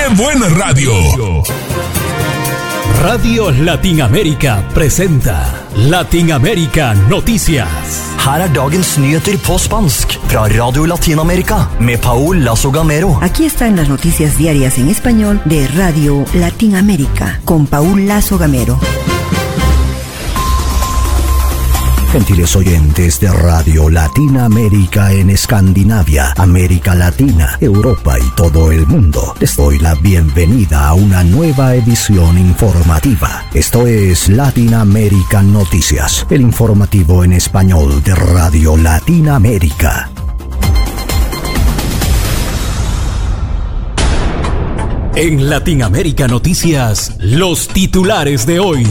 ¡Qué buena radio! Radio Latinoamérica presenta Latinoamérica Noticias. Her dagens nyheter på spansk fra Radio Latinoamérica med Paul Lazo Gamero. Aquí están las noticias diarias en español de Radio Latinoamérica con Paul Lazo Gamero. Gentiles oyentes de Radio Latinoamérica en Escandinavia, América Latina, Europa y todo el mundo, les doy la bienvenida a una nueva edición informativa. Esto es Latinoamérica Noticias, el informativo en español de Radio Latinoamérica. En Latinoamérica Noticias, los titulares de hoy.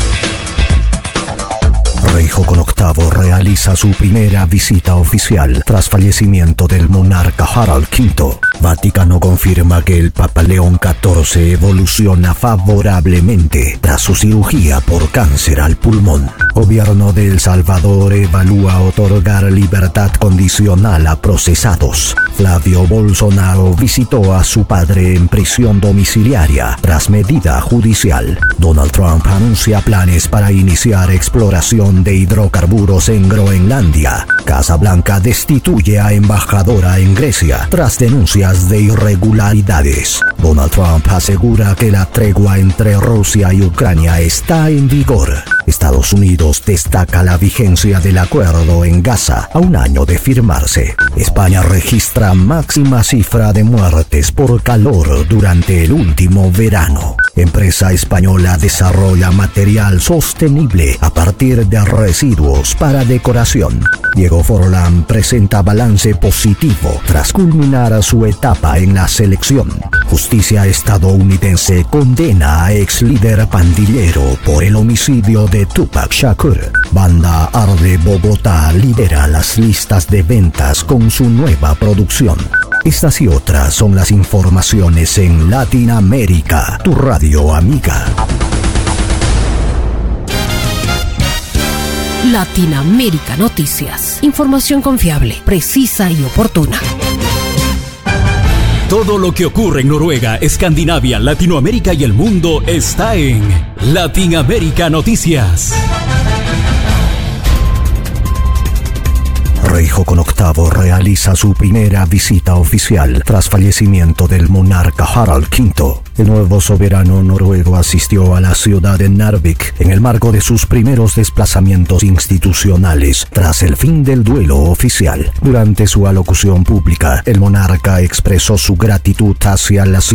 Rey Joconn VIII realiza su primera visita oficial tras fallecimiento del monarca Harald V. Vaticano confirma que el Papa León XIV evoluciona favorablemente tras su cirugía por cáncer al pulmón. Gobierno de El Salvador evalúa otorgar libertad condicional a procesados. Flavio Bolsonaro visitó a su padre en prisión domiciliaria tras medida judicial. Donald Trump anuncia planes para iniciar exploración de hidrocarburos en Groenlandia. Casa Blanca destituye a embajadora en Grecia tras denuncias de irregularidades. Donald Trump asegura que la tregua entre Rusia y Ucrania está en vigor. Estados Unidos destaca la vigencia del acuerdo en Gaza a un año de firmarse. España registra máxima cifra de muertes por calor durante el último verano. Empresa española desarrolla material sostenible a partir de residuos para decoración. Diego Forlán presenta balance positivo tras culminar su etapa en la selección. Justicia estadounidense condena a ex líder pandillero por el homicidio de Tupac Shakur. Banda Arde Bogotá lidera las listas de ventas con su nueva producción. Estas y otras son las informaciones en Latinoamérica, tu radio amiga. Latinoamérica Noticias. Información confiable, precisa y oportuna. Todo lo que ocurre en Noruega, Escandinavia, Latinoamérica y el mundo está en Latinoamérica Noticias. Rey Joconn VIII realiza su primera visita oficial tras fallecimiento del monarca Harald V. El nuevo soberano noruego asistió a la ciudad de Narvik en el marco de sus primeros desplazamientos institucionales tras el fin del duelo oficial. Durante su alocución pública, el monarca expresó su gratitud hacia la